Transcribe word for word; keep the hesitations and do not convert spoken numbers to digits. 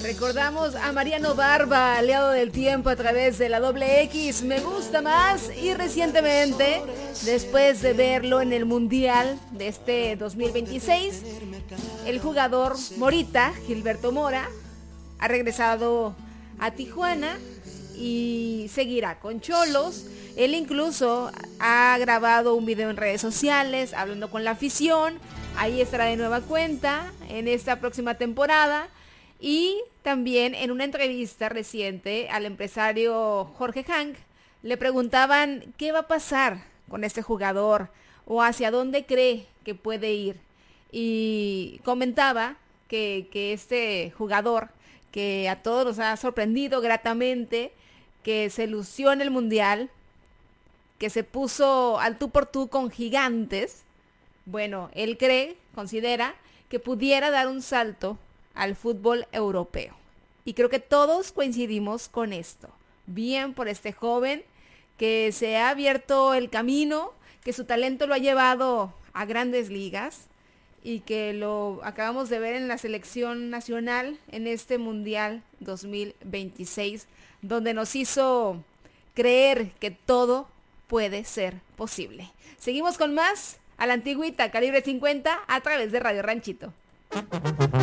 Recordamos a Mariano Barba, aliado del tiempo a través de la doble X, Me Gusta Más, y recientemente, después de verlo en el Mundial de este dos mil veintiséis, el jugador Morita, Gilberto Mora, ha regresado a Tijuana y seguirá con Xolos. Él incluso ha grabado un video en redes sociales hablando con la afición. Ahí estará de nueva cuenta en esta próxima temporada. Y también en una entrevista reciente al empresario Jorge Hank le preguntaban qué va a pasar con este jugador o hacia dónde cree que puede ir. Y comentaba que, que este jugador, que a todos nos ha sorprendido gratamente, que se lució en el Mundial, que se puso al tú por tú con gigantes, bueno, él cree, considera que pudiera dar un salto al fútbol europeo. Y creo que todos coincidimos con esto. Bien por este joven que se ha abierto el camino, que su talento lo ha llevado a grandes ligas y que lo acabamos de ver en la selección nacional en este Mundial dos mil veintiséis, donde nos hizo creer que todo puede ser posible. Seguimos con más a la antigüita, calibre cincuenta, a través de Radio Ranchito.